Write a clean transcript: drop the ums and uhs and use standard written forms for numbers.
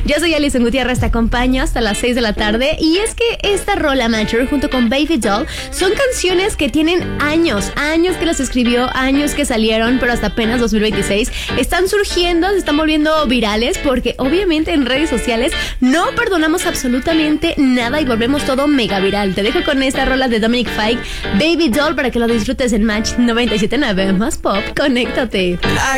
Yo soy Alison Gutiérrez, te acompaño hasta las 6 de la tarde. Y es que esta rola Mature junto con Baby Doll son canciones que tienen años que las escribió, años que salieron, pero hasta apenas 2026 están surgiendo, se están volviendo virales porque obviamente en redes sociales no perdonamos absolutamente nada y volvemos todo mega viral. Te dejo con esta rola de Dominic Fike, Baby Doll, para que lo disfrutes en Match 97.9. Más pop, conéctate.